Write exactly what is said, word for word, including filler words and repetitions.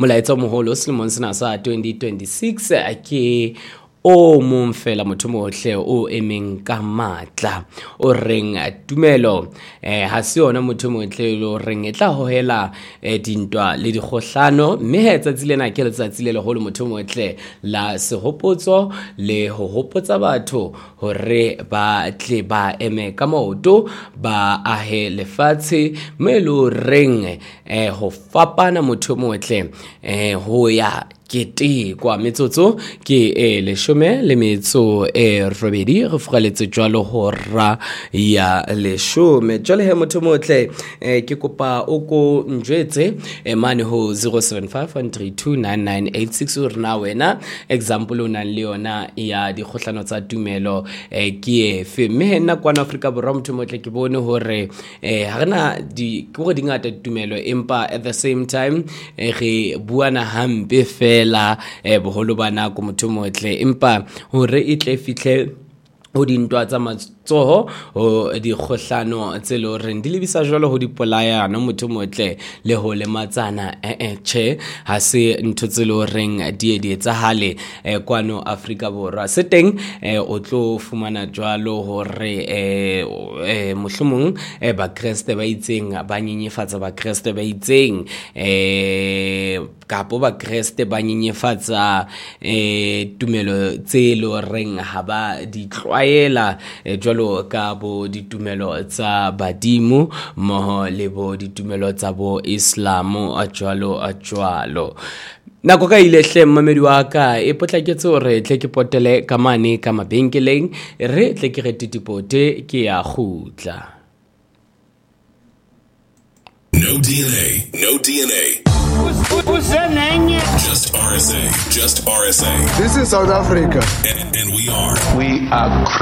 molaetsa o moholo selemong sena sa twenty twenty-six ke o mong fela motho mohle o emeng ka matla o reng tumelo eh ha se yona motho motle lo reng e tla hohela eh, dintwa le dikgohlano mme he tsatsi lena ke letsatsi le leholo motho motle la sehopotso le ho hopotsa batho hore ba tle ba eme ka maoto ba ahe lefatshe mme lo reng eh ho fapana motho motle eh ho ya kete kwa metsotso ke e leshome le metso e robedi re fugalletse jwalo hora ya leshome jwale he motho motle eh, ke kopa o ko njwetse eh, mane ho zero seven five one three two nine nine eight six uri na wena example ona le yona ya dikgohlano tsa tumelo eh, ke efe mme nna kwa Afrika Borwa motho motle ke bone hore eh, ha rena di go di ngata tumelo empa at the same time eh, re buana hampe fe la eh boholo bana go motho motle empa hore e tle fihle o dintwa tsa matsoho o di khohlano tse lo reng di lebisa jwalo ho dipolaya no motho motle le ho le matsana eh eh che ha se ntho tse lo reng di di etsahale eh, kwano Afrika Borwa se teng eh, o tlo fumana jwalo hore eh, eh mohlomong eh, ba Kriste ba itseng ba nyenyefatsa ba Kriste ba itseng eh kapo ba Kriste ba nyenyefatsa eh tumelo tse lo reng ha ba di ela e jwalo ka bo ditumelo tsa badimo moho le bo ditumelo tsa bo Islamo a jwalo a jwalo nako ka ile hle mmamedi wa ka e potlaketse hore tle ke potele ka mane ka mabenkeleng re tle ke re titipote ke ya khutla. No D N A, no D N A. Who's that name? Just R S A, just R S A. This is South Africa. And, and we are. We are